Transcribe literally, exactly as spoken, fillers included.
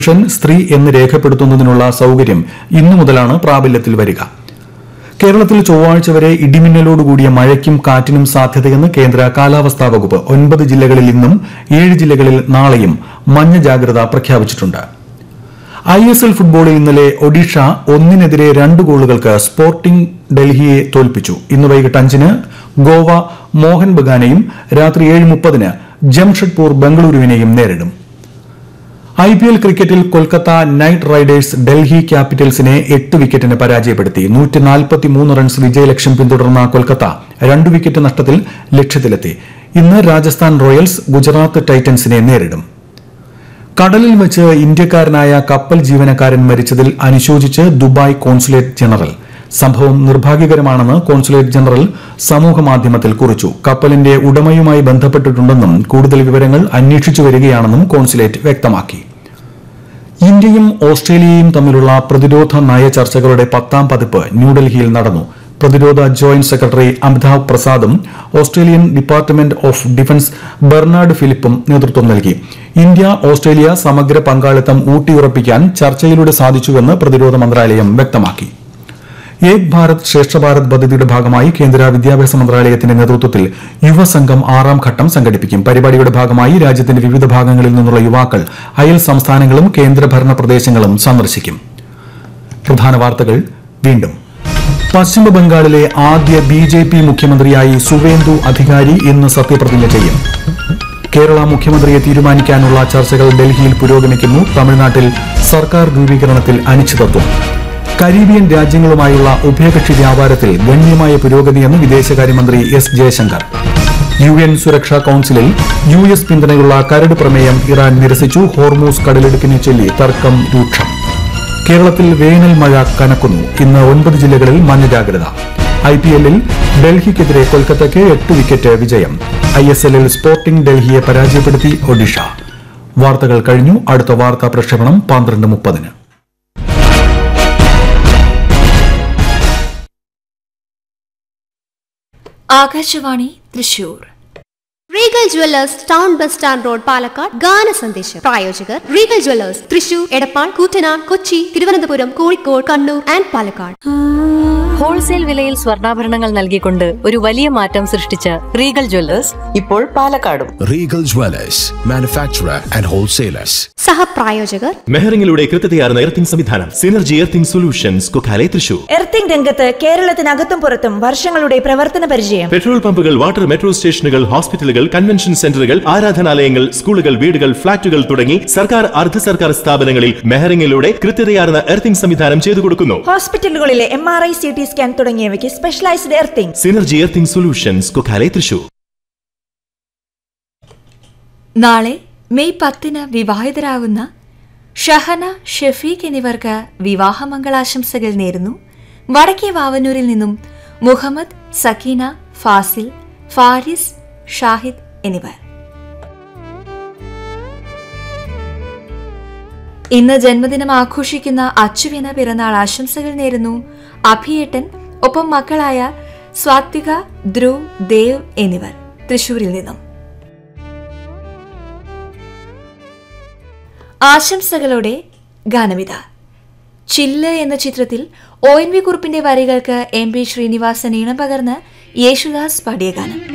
സ്ത്രീ എന്ന് രേഖപ്പെടുത്തുന്നതിനുള്ള സൌകര്യം ഇന്നു മുതലാണ് പ്രാബല്യത്തിൽ വരിക. കേരളത്തിൽ ചൊവ്വാഴ്ച വരെ ഇടിമിന്നലോടുകൂടിയ മഴയ്ക്കും കാറ്റിനും സാധ്യതയെന്ന് കേന്ദ്ര കാലാവസ്ഥാ വകുപ്പ്. ഒൻപത് ജില്ലകളിൽ ഇന്നും ഏഴ് ജില്ലകളിൽ നാളെയും മഞ്ഞ ജാഗ്രത പ്രഖ്യാപിച്ചിട്ടുണ്ട്. ഐ എസ് എൽ ഫുട്ബോളിൽ ഇന്നലെ ഒഡീഷ ഒന്നിനെതിരെ രണ്ട് ഗോളുകൾക്ക് സ്പോർട്ടിംഗ് ഡൽഹിയെ തോൽപ്പിച്ചു. ഇന്ന് വൈകിട്ട് അഞ്ചിന് ഗോവ മോഹൻ ബഗാനെയും രാത്രി ഏഴ് മുപ്പതിന് ജംഷഡ്പൂർ ബംഗളൂരുവിനെയും നേരിടും. ഐ പി എൽ ക്രിക്കറ്റിൽ കൊൽക്കത്ത നൈറ്റ് റൈഡേഴ്സ് ഡൽഹി ക്യാപിറ്റൽസിനെ എട്ട് വിക്കറ്റിന് പരാജയപ്പെടുത്തി. നൂറ്റിനാൽപ്പത്തിമൂന്ന് റൺസ് വിജയലക്ഷ്യം പിന്തുടർന്ന കൊൽക്കത്ത രണ്ട് വിക്കറ്റ് നഷ്ടത്തിൽ ലക്ഷ്യത്തിലെത്തി. ഇന്ന് രാജസ്ഥാൻ റോയൽസ് ഗുജറാത്ത് ടൈറ്റൻസിനെ നേരിടും. കടലിൽ വെച്ച് ഇന്ത്യക്കാരനായ കപ്പൽ ജീവനക്കാരൻ മരിച്ചതിൽ അനുശോചിച്ച് ദുബായ് കോൺസുലേറ്റ് ജനറൽ. സംഭവം നിർഭാഗ്യകരമാണെന്ന് കോൺസുലേറ്റ് ജനറൽ സമൂഹമാധ്യമത്തിൽ കുറിച്ചു. കപ്പലിന്റെ ഉടമയുമായി ബന്ധപ്പെട്ടിട്ടുണ്ടെന്നും കൂടുതൽ വിവരങ്ങൾ അന്വേഷിച്ചു വരികയാണെന്നും കോൺസുലേറ്റ് വ്യക്തമാക്കി. ഇന്ത്യയും ഓസ്ട്രേലിയയും തമ്മിലുള്ള പ്രതിരോധ നയ ചർച്ചകളുടെ പത്താം പതിപ്പ് ന്യൂഡൽഹിയിൽ നടന്നു. പ്രതിരോധ joint secretary Amitabh പ്രസാദും Australian department of defence Bernard ഫിലിപ്പും നേതൃത്വം നൽകി. ഇന്ത്യ ഓസ്ട്രേലിയ സമഗ്ര പങ്കാളിത്തം ഊട്ടിയുറപ്പിക്കാൻ ചർച്ചയിലൂടെ സാധിച്ചുവെന്ന് പ്രതിരോധ മന്ത്രാലയം വ്യക്തമാക്കി. ഏക് ഭാരത് ശ്രേഷ്ഠ ഭാരത് പദ്ധതിയുടെ ഭാഗമായി കേന്ദ്ര വിദ്യാഭ്യാസ മന്ത്രാലയത്തിന്റെ നേതൃത്വത്തിൽ യുവസംഘം ആറാം ഘട്ടം സംഘടിപ്പിക്കും. പരിപാടിയുടെ ഭാഗമായി രാജ്യത്തിന്റെ വിവിധ ഭാഗങ്ങളിൽ നിന്നുള്ള യുവാക്കൾ അയൽ സംസ്ഥാനങ്ങളും കേന്ദ്രഭരണ പ്രദേശങ്ങളും സന്ദർശിക്കും. പ്രധാന വാർത്തകൾ വീണ്ടും. പശ്ചിമബംഗാളിലെ ആദ്യ ബി ജെ പി മുഖ്യമന്ത്രിയായി സുവേന്ദു അധികാരി ഇന്ന് സത്യപ്രതിജ്ഞ ചെയ്യും. കേരള മുഖ്യമന്ത്രിയെ തീരുമാനിക്കാനുള്ള ചർച്ചകൾ ഡൽഹിയിൽ പുരോഗമിക്കുന്നു. തമിഴ്നാട്ടിൽ സർക്കാർ രൂപീകരണത്തിൽ അനിശ്ചിതത്വം. കരീബിയൻ രാജ്യങ്ങളുമായുള്ള ഉഭയകക്ഷി വ്യാപാരത്തിൽ ഗണ്യമായ പുരോഗതിയെന്ന് വിദേശകാര്യമന്ത്രി എസ് ജയശങ്കർ. യു എൻ സുരക്ഷാ കൌൺസിലിൽ യു എസ് പിന്തുണയുള്ള കരട് പ്രമേയം ഇറാൻ നിരസിച്ചു. ഹോർമൂസ് കടലിടുക്കിനെ ചൊല്ലി തർക്കം രൂക്ഷം. കേരളത്തിൽ വേനൽ മഴ കനക്കുന്നു. ഇന്ന് ഒൻപത് ജില്ലകളിൽ മഞ്ഞ ജാഗ്രത. ഐ പി എല്ലിൽ ഡൽഹിക്കെതിരെ കൊൽക്കത്തയ്ക്ക് എട്ട് വിക്കറ്റ് വിജയം. ഐ എസ് എല്ലിൽ സ്പോർട്ടിംഗ് ഡൽഹിയെ പരാജയപ്പെടുത്തി ഒഡീഷ. വാർത്തകൾ കഴിഞ്ഞു. അടുത്ത വാർത്താ പ്രക്ഷേപണം പന്ത്രണ്ട് മുപ്പതിന്. Akashvani Thrissur. Regal Jewellers town bus stand road Palakkad ഗാന സന്ദേശം. പ്രായോജകർ Regal Jewellers Thrissur, Edappal, Koottanad, Kochi, Thiruvananthapuram, Kozhikode, Kannur and Palakkad. Wholesale വിലയിൽ സ്വർണ്ണാഭരണങ്ങൾ നൽകിക്കൊണ്ട് ഒരു വലിയ മാറ്റം സൃഷ്ടിച്ച റീഗൽ ജ്വല്ലേഴ്സ് ഇപ്പോൾ പാലക്കാടും. Regal Jewellers, manufacturer and wholesalers. സഹപ്രായോജകർ മെഹറിംഗിലൂടെ കൃത്യതയാർന്ന earthing സംവിധാനം synergy earthing solutions, Kokkalai, Thrissur. Earthing രംഗത്ത് കേരളത്തിനകത്തും പുറത്തും വർഷങ്ങളുടെ പ്രവർത്തന പരിചയം. പെട്രോൾ പമ്പുകൾ, വാട്ടർ മെട്രോ സ്റ്റേഷനുകൾ, ഹോസ്പിറ്റലുകൾ, കൺവെൻഷൻ സെന്ററുകൾ, ആരാധനാലയങ്ങൾ, സ്കൂളുകൾ, വീടുകൾ, ഫ്ളാറ്റുകൾ തുടങ്ങി സർക്കാർ അർദ്ധ സർക്കാർ സ്ഥാപനങ്ങളിൽ മെഹറിംഗിലൂടെ കൃത്യതയാർന്ന എർത്തിംഗ് സംവിധാനം ചെയ്തു കൊടുക്കുന്നു. ഹോസ്പിറ്റലുകളിലെ M R I, C T scan തുടങ്ങിയവയ്ക്ക് specialised earthing. Synergy earthing solutions, Kokkalai, Thrissur. നാളെ മെയ് പത്തിന് വിവാഹിതരാകുന്ന ഷഹന, ഷഫീഖ് എന്നിവർക്ക് വിവാഹമംഗളാശംസകൾ നേരുന്നു. വടക്കേ വാവന്നൂരിൽ നിന്നും മുഹമ്മദ്, സക്കീന, ഫാസിൽ, ഫാരിസ്, ഷാഹിദ് എന്നിവർ. ഇന്ന് ജന്മദിനം ആഘോഷിക്കുന്ന അച്ചുവിന് പിറന്നാൾ ആശംസകൾ നേരുന്നു അഭിയേട്ടൻ, ഒപ്പം മക്കളായ സ്വാത്വിക, ധ്രുവ്, ദേവ് എന്നിവർ തൃശൂരിൽ നിന്നും. ആശംസകളോടെ ഗാനമിത. ചില്ല് എന്ന ചിത്രത്തിൽ ഒ എൻ വി കുറുപ്പിന്റെ വരികൾക്ക് എം പി ശ്രീനിവാസൻ ഈണം പകർന്ന് യേശുദാസ് പാടിയ ഗാനം.